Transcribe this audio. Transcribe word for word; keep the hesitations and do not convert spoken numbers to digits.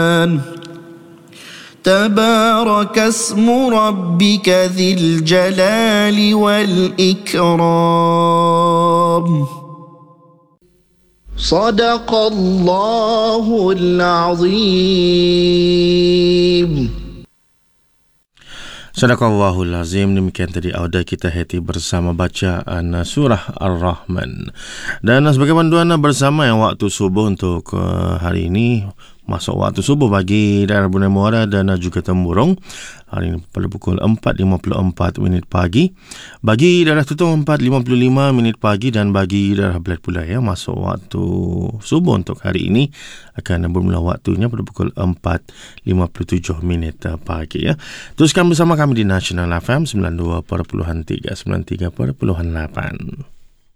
تبارك اسم ربك ذي الجلال والإكرام صدق الله العظيم. Sadaqallahul Azim. Demikian tadi audio kita hati bersama bacaan surah Ar-Rahman. Dan sebagai panduan bersama yang waktu subuh untuk uh, hari ini, masuk waktu subuh bagi daerah Brunei Muara dan juga Temburong. Hari ini pada pukul empat lima puluh empat minit pagi. Bagi daerah Tutong empat lima puluh lima minit pagi, dan bagi daerah Belait pula ya, masuk waktu subuh untuk hari ini akan bermula waktunya pada pukul empat lima puluh tujuh minit pagi ya. Teruskan bersama kami di National F M sembilan puluh dua perpuluhan tiga, sembilan puluh tiga perpuluhan lapan.